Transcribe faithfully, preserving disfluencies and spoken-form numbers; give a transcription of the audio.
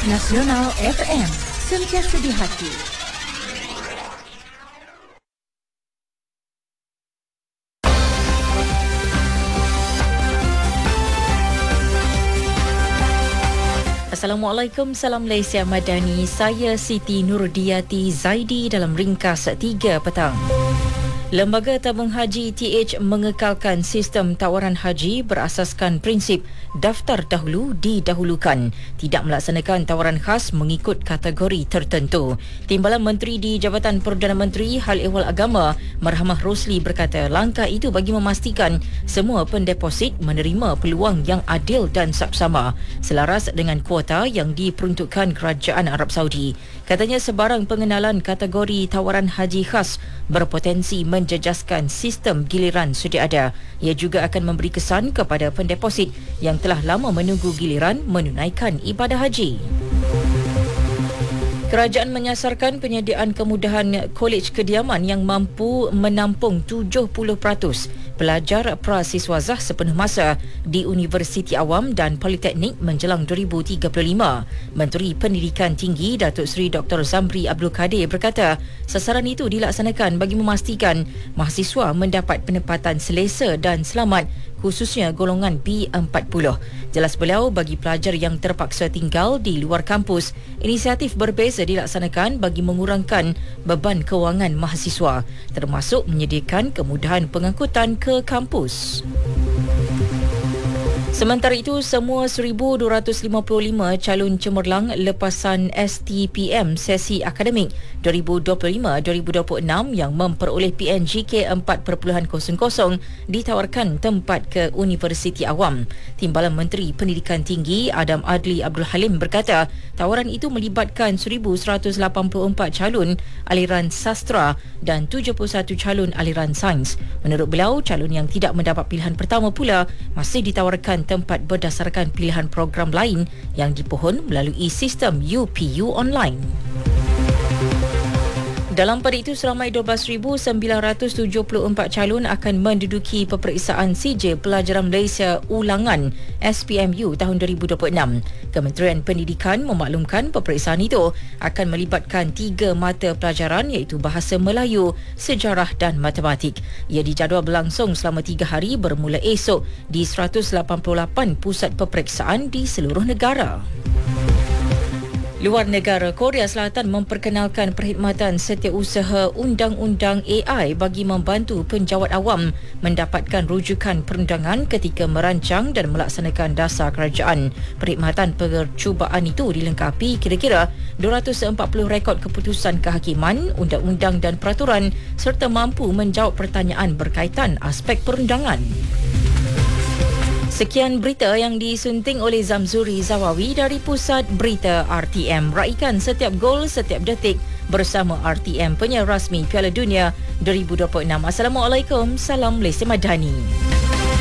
Nasional F M, sentiasa di hati. Assalamualaikum, salam Malaysia Madani. Saya Siti Nurdiati Zaidi dalam ringkas tiga petang. Lembaga Tabung Haji T H mengekalkan sistem tawaran haji berasaskan prinsip daftar dahulu didahulukan, tidak melaksanakan tawaran khas mengikut kategori tertentu. Timbalan Menteri di Jabatan Perdana Menteri Hal Ehwal Agama Marhamah Rosli berkata langkah itu bagi memastikan semua pendeposit menerima peluang yang adil dan saksama selaras dengan kuota yang diperuntukkan Kerajaan Arab Saudi. Katanya sebarang pengenalan kategori tawaran haji khas berpotensi menjejaskan sistem giliran sedia ada. Ia juga akan memberi kesan kepada pendeposit yang telah lama menunggu giliran menunaikan ibadah haji. Kerajaan menyasarkan penyediaan kemudahan kolej kediaman yang mampu menampung tujuh puluh peratus pelajar prasiswazah sepenuh masa di Universiti Awam dan Politeknik menjelang dua ribu tiga puluh lima. Menteri Pendidikan Tinggi Datuk Seri Doktor Zamri Abdul Kadir berkata, sasaran itu dilaksanakan bagi memastikan mahasiswa mendapat penempatan selesa dan selamat, khususnya golongan B empat puluh. Jelas beliau, bagi pelajar yang terpaksa tinggal di luar kampus, inisiatif berbeza dilaksanakan bagi mengurangkan beban kewangan mahasiswa, termasuk menyediakan kemudahan pengangkutan ke kampus. Sementara itu, semua seribu dua ratus lima puluh lima calon cemerlang lepasan S T P M sesi akademik dua ribu dua puluh lima dua ribu dua puluh enam yang memperoleh P N G K empat titik kosong ditawarkan tempat ke Universiti Awam. Timbalan Menteri Pendidikan Tinggi Adam Adli Abdul Halim berkata, tawaran itu melibatkan seribu seratus lapan puluh empat calon aliran sastra dan tujuh puluh satu calon aliran sains. Menurut beliau, calon yang tidak mendapat pilihan pertama pula masih ditawarkan tempat berdasarkan pilihan program lain yang dipohon melalui sistem U P U online. Dalam pada itu, seramai dua belas ribu sembilan ratus tujuh puluh empat calon akan menduduki peperiksaan sijil pelajaran Malaysia ulangan S P M U tahun dua ribu dua puluh enam. Kementerian Pendidikan memaklumkan peperiksaan itu akan melibatkan tiga mata pelajaran iaitu Bahasa Melayu, Sejarah dan Matematik. Ia dijadual berlangsung selama tiga hari bermula esok di seratus lapan puluh lapan pusat peperiksaan di seluruh negara. Luar negara, Korea Selatan memperkenalkan perkhidmatan setiausaha undang-undang A I bagi membantu penjawat awam mendapatkan rujukan perundangan ketika merancang dan melaksanakan dasar kerajaan. Perkhidmatan percubaan itu dilengkapi kira-kira dua ratus empat puluh rekod keputusan kehakiman, undang-undang dan peraturan serta mampu menjawab pertanyaan berkaitan aspek perundangan. Sekian berita yang disunting oleh Zamzuri Zawawi dari Pusat Berita R T M. Raikan setiap gol, setiap detik bersama R T M, penyiar rasmi Piala Dunia dua ribu dua puluh enam. Assalamualaikum, salam Malaysia Madani.